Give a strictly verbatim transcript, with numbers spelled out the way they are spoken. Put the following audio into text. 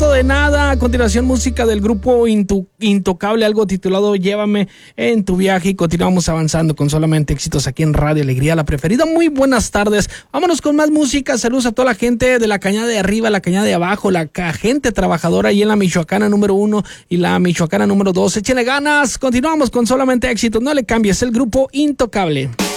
gusto de nada. A continuación, música del grupo Intu- Intocable, algo titulado Llévame en tu viaje. Y continuamos avanzando con solamente éxitos aquí en Radio Alegría, la preferida. Muy buenas tardes. Vámonos con más música. Saludos a toda la gente de la Cañada de arriba, la Cañada de abajo, la ca- gente trabajadora ahí en la Michoacana número uno y la Michoacana número dos. Échenle ganas. Continuamos con solamente éxitos. No le cambies. El grupo Intocable.